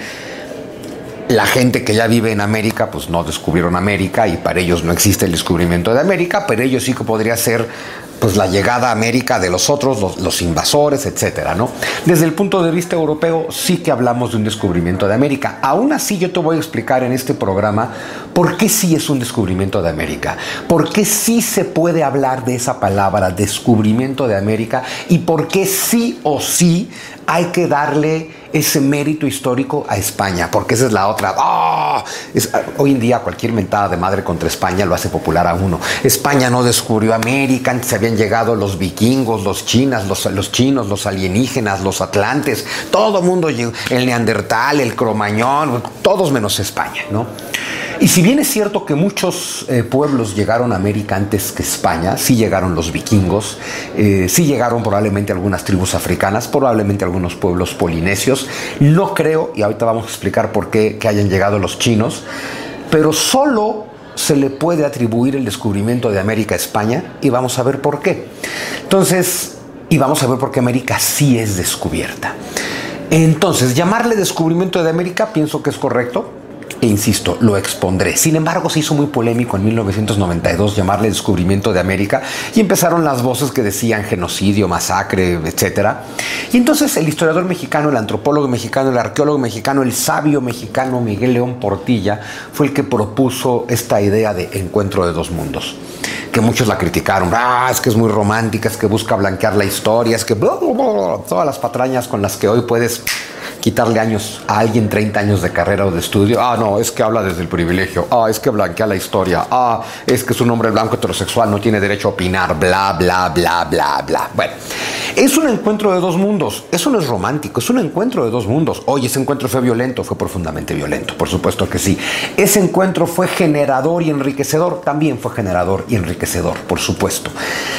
la gente que ya vive en América, pues no descubrieron América y para ellos no existe el descubrimiento de América, pero ellos sí que podría ser pues la llegada a América de los otros, los, los invasores, etcétera, ¿no? Desde el punto de vista europeo sí que hablamos de un descubrimiento de América. Aún así yo te voy a explicar en este programa por qué sí es un descubrimiento de América, por qué sí se puede hablar de esa palabra, descubrimiento de América, y por qué sí o sí hay que darle ese mérito histórico a España, porque esa es la otra. ¡Oh! Es, hoy en día cualquier mentada de madre contra España lo hace popular a uno. España no descubrió América, antes habían llegado los vikingos, los chinas, los, los chinos, los alienígenas, los atlantes, todo el mundo llegó, el neandertal, el cromañón, todos menos España, ¿no? Y si bien es cierto que muchos eh, pueblos llegaron a América antes que España, sí llegaron los vikingos, eh, sí llegaron probablemente algunas tribus africanas, probablemente algunos pueblos polinesios, no creo, y ahorita vamos a explicar por qué, que hayan llegado los chinos, pero solo se le puede atribuir el descubrimiento de América a España y vamos a ver por qué. Entonces, y vamos a ver por qué América sí es descubierta. Entonces, llamarle descubrimiento de América pienso que es correcto. E insisto, lo expondré. Sin embargo, se hizo muy polémico en mil novecientos noventa y dos llamarle descubrimiento de América y empezaron las voces que decían genocidio, masacre, etcétera. Y entonces el historiador mexicano, el antropólogo mexicano, el arqueólogo mexicano, el sabio mexicano Miguel León Portilla fue el que propuso esta idea de encuentro de dos mundos, que muchos la criticaron. Ah, es que es muy romántica, es que busca blanquear la historia, es que bla, bla, bla, bla, todas las patrañas con las que hoy puedes quitarle años a alguien, treinta años de carrera o de estudio. Ah, no, es que habla desde el privilegio. Ah, es que blanquea la historia. Ah, es que es un hombre blanco heterosexual, no tiene derecho a opinar. Bla, bla, bla, bla, bla. Bueno, es un encuentro de dos mundos. Eso no es romántico, es un encuentro de dos mundos. Oye, ese encuentro fue violento, fue profundamente violento. Por supuesto que sí. Ese encuentro fue generador y enriquecedor. También fue generador y enriquecedor, por supuesto.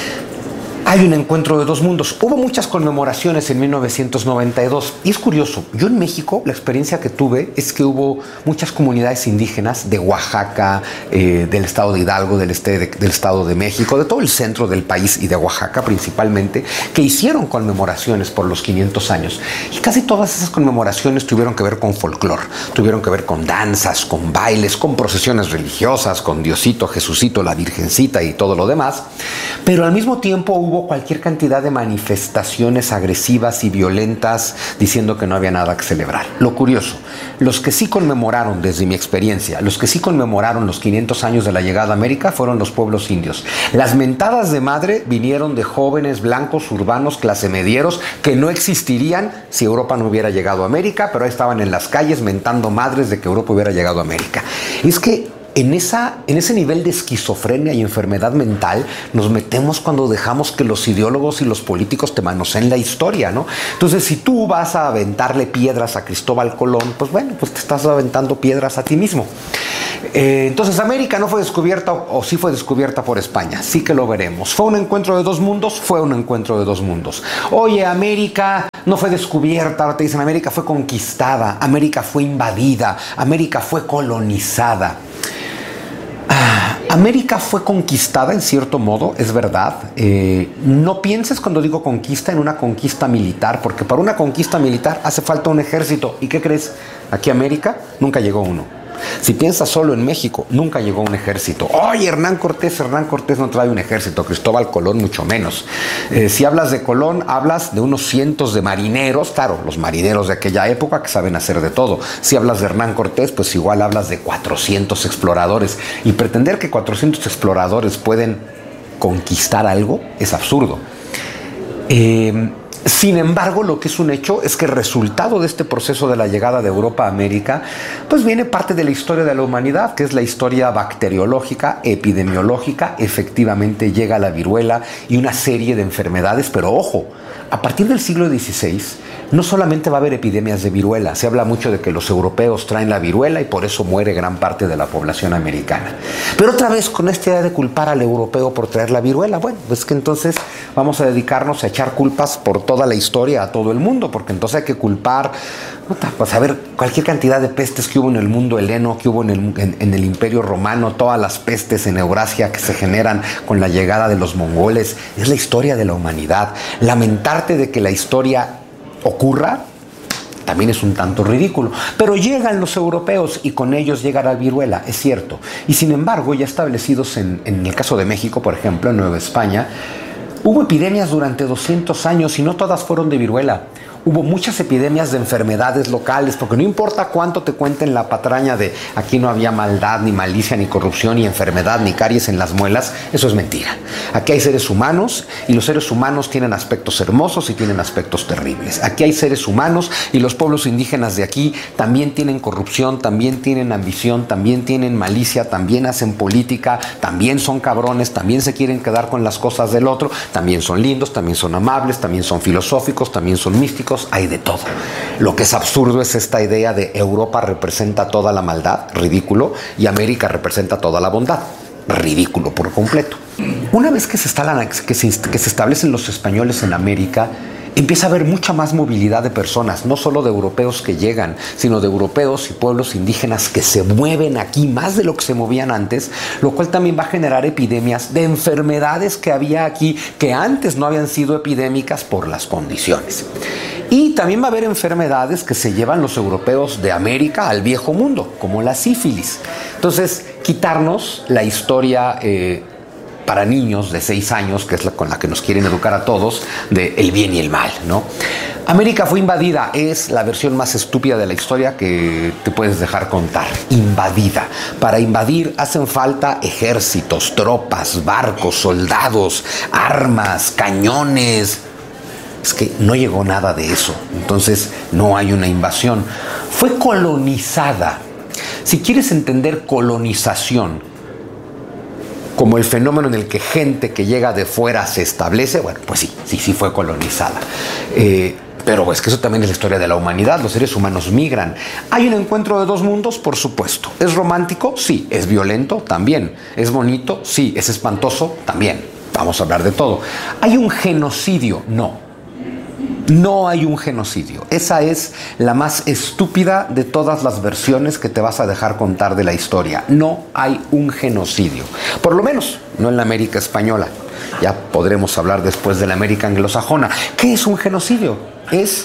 Hay un encuentro de dos mundos. Hubo muchas conmemoraciones en mil novecientos noventa y dos. Y es curioso, yo en México la experiencia que tuve es que hubo muchas comunidades indígenas de Oaxaca, eh, del estado de Hidalgo, del, este de, del estado de México, de todo el centro del país y de Oaxaca principalmente, que hicieron conmemoraciones por los quinientos años. Y casi todas esas conmemoraciones tuvieron que ver con folclore, tuvieron que ver con danzas, con bailes, con procesiones religiosas, con Diosito, Jesucito, la Virgencita y todo lo demás. Pero al mismo tiempo hubo hubo cualquier cantidad de manifestaciones agresivas y violentas diciendo que no había nada que celebrar. Lo curioso, los que sí conmemoraron, desde mi experiencia, los que sí conmemoraron los quinientos años de la llegada a América fueron los pueblos indios. Las mentadas de madre vinieron de jóvenes blancos, urbanos, clase medieros, que no existirían si Europa no hubiera llegado a América, pero ahí estaban en las calles mentando madres de que Europa hubiera llegado a América. Es que En, esa, en ese nivel de esquizofrenia y enfermedad mental nos metemos cuando dejamos que los ideólogos y los políticos te manoseen la historia, ¿no? Entonces, si tú vas a aventarle piedras a Cristóbal Colón, pues bueno, pues te estás aventando piedras a ti mismo. Eh, entonces, América no fue descubierta o, o sí fue descubierta por España, sí que lo veremos. ¿Fue un encuentro de dos mundos? Fue un encuentro de dos mundos. Oye, América no fue descubierta, ahora te dicen América fue conquistada, América fue invadida, América fue colonizada. América fue conquistada en cierto modo, es verdad. Eh, no pienses cuando digo conquista en una conquista militar, porque para una conquista militar hace falta un ejército. ¿Y qué crees? Aquí a América nunca llegó uno. Si piensas solo en México, nunca llegó un ejército. Oye, Hernán Cortés, Hernán Cortés no trae un ejército, Cristóbal Colón mucho menos. Eh, si hablas de Colón, hablas de unos cientos de marineros, claro, los marineros de aquella época que saben hacer de todo. Si hablas de Hernán Cortés, pues igual hablas de cuatrocientos exploradores. Y pretender que cuatrocientos exploradores pueden conquistar algo es absurdo. Eh... Sin embargo, lo que es un hecho es que el resultado de este proceso de la llegada de Europa a América, pues viene parte de la historia de la humanidad, que es la historia bacteriológica, epidemiológica. Efectivamente llega la viruela y una serie de enfermedades, pero ojo, a partir del siglo dieciséis, no solamente va a haber epidemias de viruela, se habla mucho de que los europeos traen la viruela y por eso muere gran parte de la población americana. Pero otra vez con esta idea de culpar al europeo por traer la viruela, bueno, pues que entonces vamos a dedicarnos a echar culpas por toda la historia a todo el mundo, porque entonces hay que culpar, pues a ver, cualquier cantidad de pestes que hubo en el mundo heleno, que hubo en el, en, en el Imperio Romano, todas las pestes en Eurasia que se generan con la llegada de los mongoles, es la historia de la humanidad. Lamentarte de que la historia ocurra también es un tanto ridículo, pero llegan los europeos y con ellos llega la viruela, es cierto, y sin embargo ya establecidos en, en el caso de México, por ejemplo, en Nueva España, hubo epidemias durante doscientos años y no todas fueron de viruela. Hubo muchas epidemias de enfermedades locales, porque no importa cuánto te cuenten la patraña de aquí no había maldad, ni malicia, ni corrupción, ni enfermedad, ni caries en las muelas, eso es mentira. Aquí hay seres humanos y los seres humanos tienen aspectos hermosos y tienen aspectos terribles. Aquí hay seres humanos y los pueblos indígenas de aquí también tienen corrupción, también tienen ambición, también tienen malicia, también hacen política, también son cabrones, también se quieren quedar con las cosas del otro, también son lindos, también son amables, también son filosóficos, también son místicos. Hay de todo. Lo que es absurdo es esta idea de Europa representa toda la maldad, ridículo, y América representa toda la bondad, ridículo por completo. Una vez que se, instalan, que se, que se establecen los españoles en América, empieza a haber mucha más movilidad de personas, no solo de europeos que llegan, sino de europeos y pueblos indígenas que se mueven aquí más de lo que se movían antes, lo cual también va a generar epidemias de enfermedades que había aquí que antes no habían sido epidémicas por las condiciones. Y también va a haber enfermedades que se llevan los europeos de América al viejo mundo, como la sífilis. Entonces, quitarnos la historia eh, para niños de seis años, que es la con la que nos quieren educar a todos, de el bien y el mal, ¿no? América fue invadida, es la versión más estúpida de la historia que te puedes dejar contar. Invadida. Para invadir hacen falta ejércitos, tropas, barcos, soldados, armas, cañones. Es que no llegó nada de eso, entonces no hay una invasión. Fue colonizada. Si quieres entender colonización como el fenómeno en el que gente que llega de fuera se establece, bueno, pues sí, sí, sí fue colonizada. Eh, pero es que eso también es la historia de la humanidad, los seres humanos migran. ¿Hay un encuentro de dos mundos? Por supuesto. ¿Es romántico? Sí. ¿Es violento? También. ¿Es bonito? Sí. ¿Es espantoso? También. Vamos a hablar de todo. ¿Hay un genocidio? No. No hay un genocidio. Esa es la más estúpida de todas las versiones que te vas a dejar contar de la historia. No hay un genocidio. Por lo menos, no en la América española. Ya podremos hablar después de la América anglosajona. ¿Qué es un genocidio? Es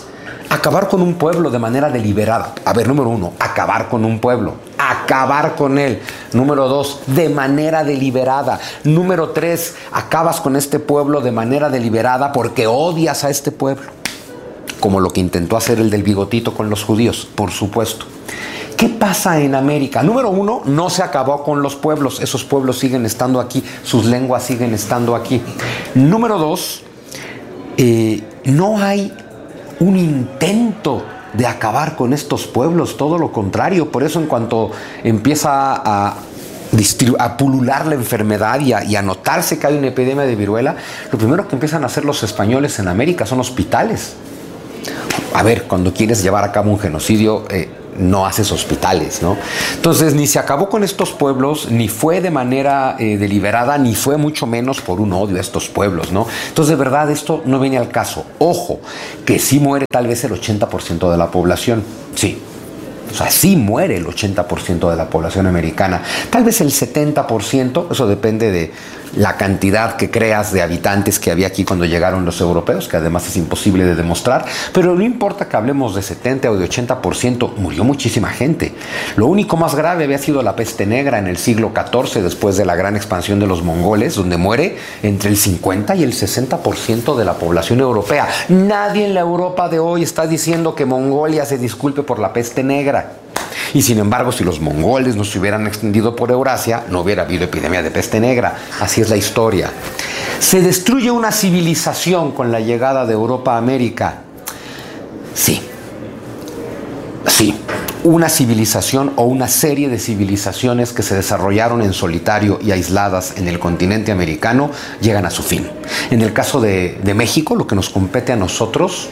Acabar con un pueblo de manera deliberada. A ver, número uno, acabar con un pueblo. Acabar con él. Número dos, de manera deliberada. Número tres, acabas con este pueblo de manera deliberada porque odias a este pueblo. Como lo que intentó hacer el del bigotito con los judíos, por supuesto. ¿Qué pasa en América? Número uno, no se acabó con los pueblos. Esos pueblos siguen estando aquí. Sus lenguas siguen estando aquí. Número dos, eh, no hay un intento de acabar con estos pueblos, todo lo contrario. Por eso en cuanto empieza a, a pulular la enfermedad y a, y a notarse que hay una epidemia de viruela, lo primero que empiezan a hacer los españoles en América son hospitales. A ver, cuando quieres llevar a cabo un genocidio, eh, no haces hospitales, ¿no? Entonces, ni se acabó con estos pueblos, ni fue de manera eh, deliberada, ni fue mucho menos por un odio a estos pueblos, ¿no? Entonces, de verdad, esto no viene al caso. Ojo, que sí muere tal vez el ochenta por ciento de la población, sí. O sea, sí muere el ochenta por ciento de la población americana. Tal vez el setenta por ciento, eso depende de la cantidad que creas de habitantes que había aquí cuando llegaron los europeos, que además es imposible de demostrar. Pero no importa que hablemos de setenta o de ochenta por ciento, murió muchísima gente. Lo único más grave había sido la peste negra en el siglo catorce, después de la gran expansión de los mongoles, donde muere entre el cincuenta y el sesenta por ciento de la población europea. Nadie en la Europa de hoy está diciendo que Mongolia se disculpe por la peste negra. Y sin embargo, si los mongoles no se hubieran extendido por Eurasia, no hubiera habido epidemia de peste negra. Así es la historia. ¿Se destruye una civilización con la llegada de Europa a América? Sí. Sí. Una civilización o una serie de civilizaciones que se desarrollaron en solitario y aisladas en el continente americano llegan a su fin. En el caso de, de México, lo que nos compete a nosotros,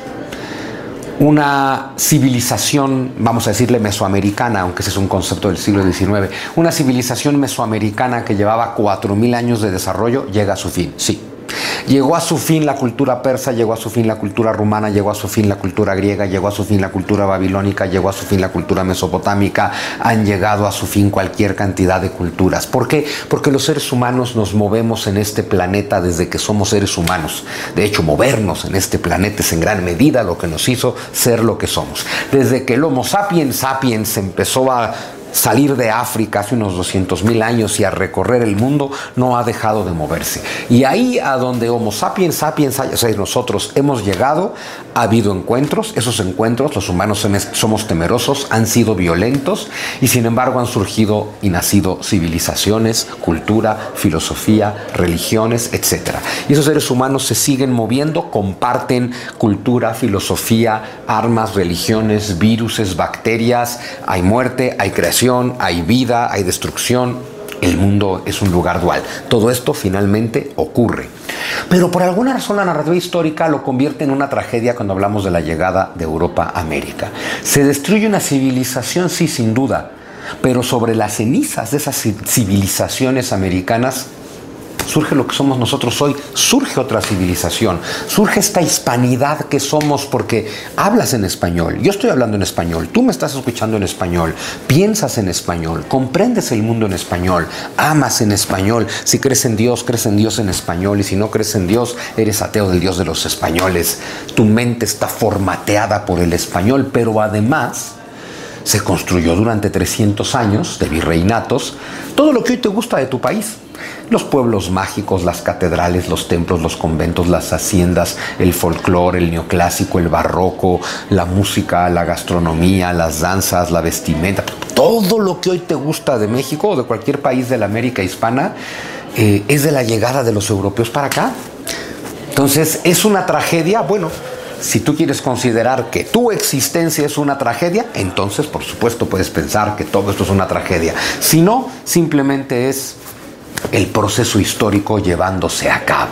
una civilización, vamos a decirle mesoamericana, aunque ese es un concepto del siglo diecinueve, una civilización mesoamericana que llevaba cuatro mil años de desarrollo, llega a su fin, sí. Llegó a su fin la cultura persa, llegó a su fin la cultura rumana, llegó a su fin la cultura griega, llegó a su fin la cultura babilónica, llegó a su fin la cultura mesopotámica, han llegado a su fin cualquier cantidad de culturas. ¿Por qué? Porque los seres humanos nos movemos en este planeta desde que somos seres humanos. De hecho, movernos en este planeta es en gran medida lo que nos hizo ser lo que somos. Desde que el Homo sapiens sapiens empezó a salir de África hace unos doscientos mil años y a recorrer el mundo, no ha dejado de moverse. Y ahí a donde Homo sapiens sapiens, o sea, nosotros hemos llegado, ha habido encuentros. Esos encuentros, los humanos somos temerosos, han sido violentos y sin embargo han surgido y nacido civilizaciones, cultura, filosofía, religiones, etcétera. Y esos seres humanos se siguen moviendo, comparten cultura, filosofía, armas, religiones, viruses, bacterias, hay muerte, hay creación, hay vida, hay destrucción. El mundo es un lugar dual. Todo esto finalmente ocurre. Pero por alguna razón la narrativa histórica lo convierte en una tragedia cuando hablamos de la llegada de Europa a América. Se destruye una civilización, sí, sin duda, pero sobre las cenizas de esas civilizaciones americanas surge lo que somos nosotros hoy, surge otra civilización, surge esta hispanidad que somos porque hablas en español, yo estoy hablando en español, tú me estás escuchando en español, piensas en español, comprendes el mundo en español, amas en español, si crees en Dios, crees en Dios en español, y si no crees en Dios, eres ateo del Dios de los españoles. Tu mente está formateada por el español, pero además se construyó durante trescientos años de virreinatos todo lo que hoy te gusta de tu país. Los pueblos mágicos, las catedrales, los templos, los conventos, las haciendas, el folclore, el neoclásico, el barroco, la música, la gastronomía, las danzas, la vestimenta, todo lo que hoy te gusta de México o de cualquier país de la América hispana eh, es de la llegada de los europeos para acá. Entonces, ¿es una tragedia? Bueno, si tú quieres considerar que tu existencia es una tragedia, entonces, por supuesto, puedes pensar que todo esto es una tragedia. Si no, simplemente es el proceso histórico llevándose a cabo.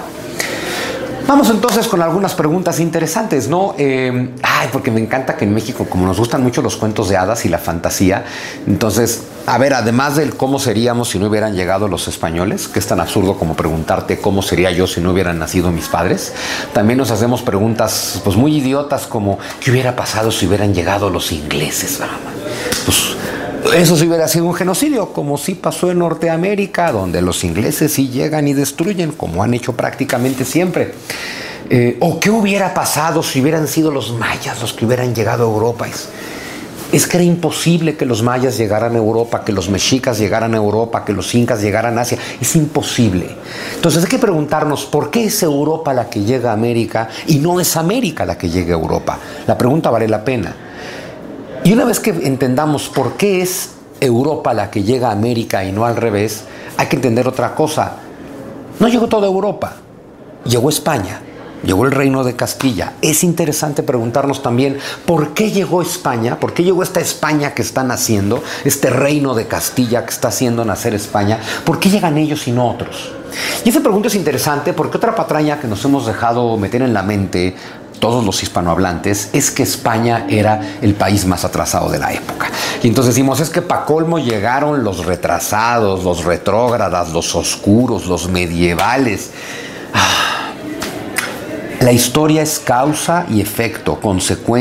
Vamos entonces con algunas preguntas interesantes, ¿no? Eh, ay, porque me encanta que en México, como nos gustan mucho los cuentos de hadas y la fantasía, entonces, a ver, además del cómo seríamos si no hubieran llegado los españoles, que es tan absurdo como preguntarte cómo sería yo si no hubieran nacido mis padres, también nos hacemos preguntas pues muy idiotas como ¿qué hubiera pasado si hubieran llegado los ingleses? Pues eso sí hubiera sido un genocidio, como sí pasó en Norteamérica, donde los ingleses sí llegan y destruyen, como han hecho prácticamente siempre. Eh, ¿O qué hubiera pasado si hubieran sido los mayas los que hubieran llegado a Europa? Es, es que era imposible que los mayas llegaran a Europa, que los mexicas llegaran a Europa, que los incas llegaran a Asia. Es imposible. Entonces hay que preguntarnos, ¿por qué es Europa la que llega a América y no es América la que llega a Europa? La pregunta vale la pena. Y una vez que entendamos por qué es Europa la que llega a América y no al revés, hay que entender otra cosa. No llegó toda Europa, llegó España. Llegó el reino de Castilla. Es interesante preguntarnos también por qué llegó España, por qué llegó esta España que está naciendo, este reino de Castilla que está haciendo nacer España, por qué llegan ellos y no otros. Y esa pregunta es interesante porque otra patraña que nos hemos dejado meter en la mente todos los hispanohablantes es que España era el país más atrasado de la época. Y entonces decimos, es que pa' colmo llegaron los retrasados, los retrógradas, los oscuros, los medievales. Ah. La historia es causa y efecto, consecuencia.